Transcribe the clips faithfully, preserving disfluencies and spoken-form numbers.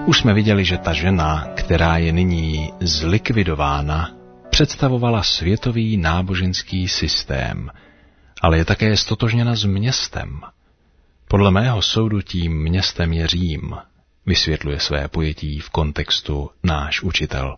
Už jsme viděli, že ta žena, která je nyní zlikvidována, představovala světový náboženský systém, ale je také stotožněna s městem. Podle mého soudu tím městem je Řím, vysvětluje své pojetí v kontextu náš učitel.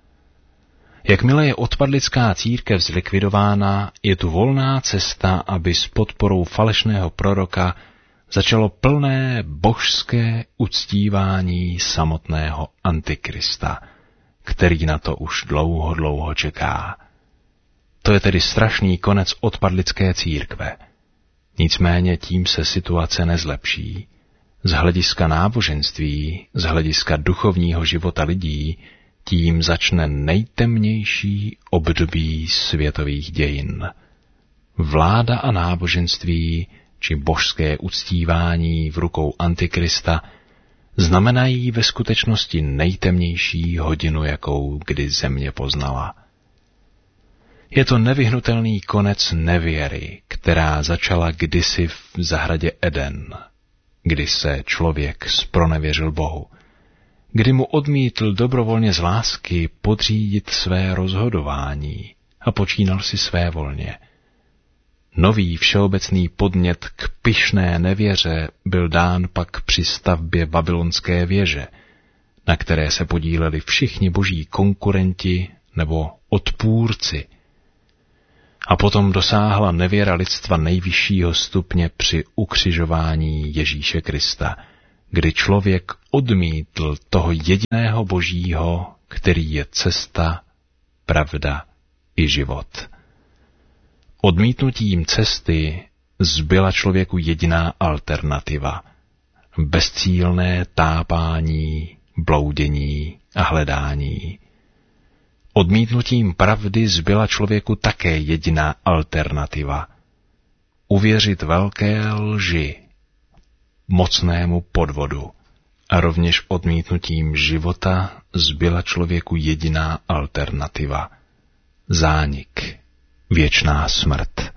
Jakmile je odpadlická církev zlikvidována, je tu volná cesta, aby s podporou falešného proroka začalo plné božské uctívání samotného Antikrista, který na to už dlouho, dlouho čeká. To je tedy strašný konec odpadlické církve. Nicméně tím se situace nezlepší. Z hlediska náboženství, z hlediska duchovního života lidí, tím začne nejtemnější období světových dějin. Vláda a náboženství či božské uctívání v rukou Antikrista znamenají ve skutečnosti nejtemnější hodinu, jakou kdy země poznala. Je to nevyhnutelný konec nevěry, která začala kdysi v zahradě Eden, kdy se člověk zpronevěřil Bohu, kdy mu odmítl dobrovolně z lásky podřídit své rozhodování a počínal si svévolně. Nový všeobecný podnět k pyšné nevěře byl dán pak při stavbě babylonské věže, na které se podíleli všichni boží konkurenti nebo odpůrci. A potom dosáhla nevěra lidstva nejvyššího stupně při ukřižování Ježíše Krista, kdy člověk odmítl toho jediného božího, který je cesta, pravda i život. Odmítnutím cesty zbyla člověku jediná alternativa. Bezcílné tápání, bloudění a hledání. Odmítnutím pravdy zbyla člověku také jediná alternativa. Uvěřit velké lži, mocnému podvodu. A rovněž odmítnutím života zbyla člověku jediná alternativa. Zánik, věčná smrt.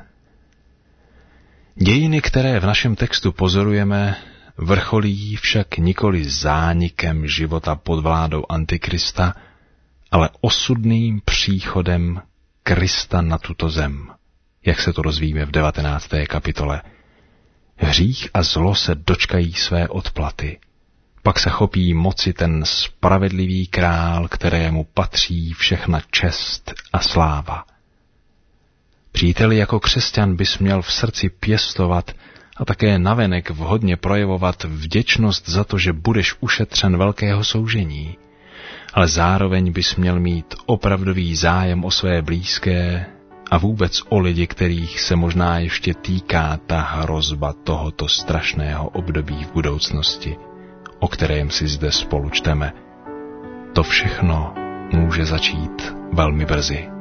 Dějiny, které v našem textu pozorujeme, vrcholí však nikoli zánikem života pod vládou Antikrista, ale osudným příchodem Krista na tuto zem, jak se to rozvíme v devatenácté kapitole. Hřích a zlo se dočkají své odplaty. Pak se chopí moci ten spravedlivý král, kterému patří všechna čest a sláva. Příteli, jako křesťan bys měl v srdci pěstovat a také navenek vhodně projevovat vděčnost za to, že budeš ušetřen velkého soužení, ale zároveň bys měl mít opravdový zájem o své blízké a vůbec o lidi, kterých se možná ještě týká ta hrozba tohoto strašného období v budoucnosti, o kterém si zde spolu čteme. To všechno může začít velmi brzy.